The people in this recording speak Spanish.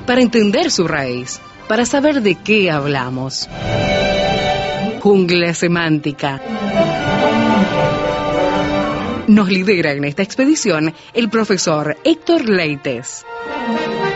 para entender su raíz, para saber de qué hablamos. Jungla semántica. Nos lidera en esta expedición el profesor Héctor Leites.